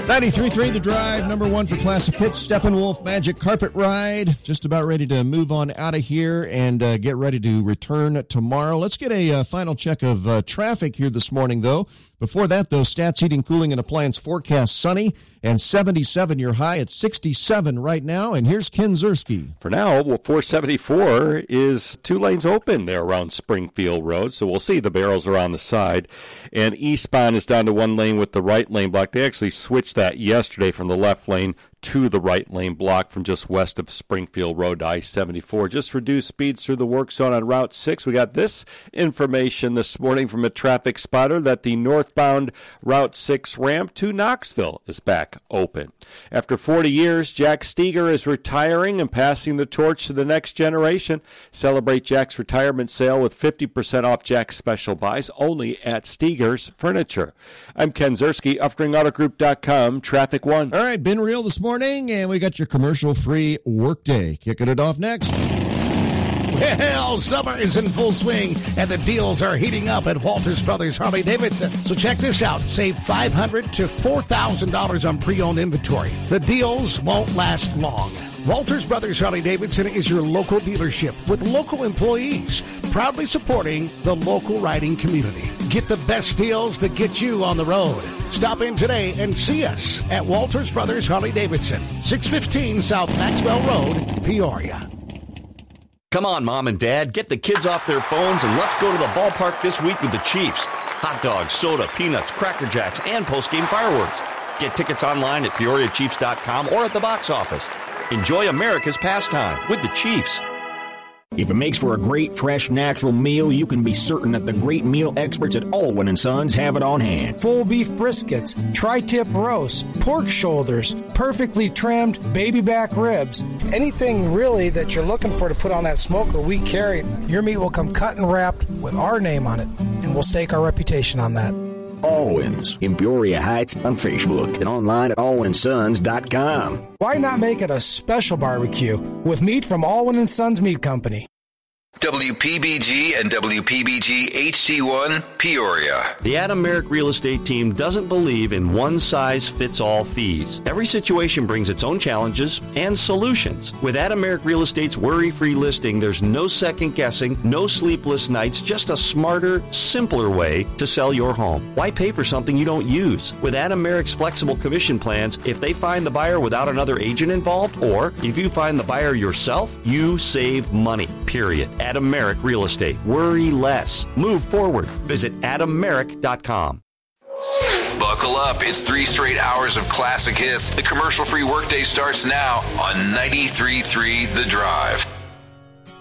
93.3 The Drive, number one for classic hits, Steppenwolf Magic Carpet Ride. Just about ready to move on out of here and get ready to return tomorrow. Let's get a final check of traffic here this morning, though. Before that, though, Stats Heating, Cooling, and Appliance forecast sunny and 77 your high at 67 right now. And here's Ken Ziersky. For now, 474 is 2 lanes open there around Springfield Road. So we'll see the barrels are on the side. And eastbound is down to 1 lane with the right lane block. They actually switched that yesterday from the left lane to the right lane block from just west of Springfield Road to I-74. Just reduced speeds through the work zone on Route 6. We got this information this morning from a traffic spotter that the northbound Route 6 ramp to Knoxville is back open. After 40 years, Jack Steger is retiring and passing the torch to the next generation. Celebrate Jack's retirement sale with 50% off Jack's special buys only at Steger's Furniture. I'm Ken Ziersky, UpstreamAutoGroup.com, Traffic 1. All right, been real this morning, and we got your commercial-free workday. Kicking it off next. Well, summer is in full swing, and the deals are heating up at Walters Brothers Harley-Davidson. So check this out. Save $500 to $4,000 on pre-owned inventory. The deals won't last long. Walters Brothers Harley-Davidson is your local dealership with local employees, proudly supporting the local riding community. Get the best deals that get you on the road. Stop in today and see us at Walters Brothers Harley-Davidson, 615 South Maxwell Road, Peoria. Come on, Mom and Dad, get the kids off their phones and let's go to the ballpark this week with the Chiefs. Hot dogs, soda, peanuts, Cracker Jacks, and post-game fireworks. Get tickets online at PeoriaChiefs.com or at the box office. Enjoy America's pastime with the Chiefs. If it makes for a great, fresh, natural meal, you can be certain that the great meal experts at Alwyn & Sons have it on hand. Full beef briskets, tri-tip roasts, pork shoulders, perfectly trimmed baby back ribs. Anything really that you're looking for to put on that smoker, we carry. Your meat will come cut and wrapped with our name on it, and we'll stake our reputation on that. Alwyn's in Peoria Heights on Facebook and online at alwynsons.com. Why not make it a special barbecue with meat from Alwyn & Sons Meat Company? WPBG and WPBG HD1 Peoria. The Adam Merrick Real Estate Team doesn't believe in one-size-fits-all fees. Every situation brings its own challenges and solutions. With Adam Merrick Real Estate's worry-free listing, there's no second-guessing, no sleepless nights, just a smarter, simpler way to sell your home. Why pay for something you don't use? With Adam Merrick's flexible commission plans, if they find the buyer without another agent involved, or if you find the buyer yourself, you save money, period. Adam Merrick Real Estate. Worry less. Move forward. Visit AdamMerrick.com. Buckle up. It's 3 straight hours of classic hits. The commercial-free workday starts now on 93.3 The Drive.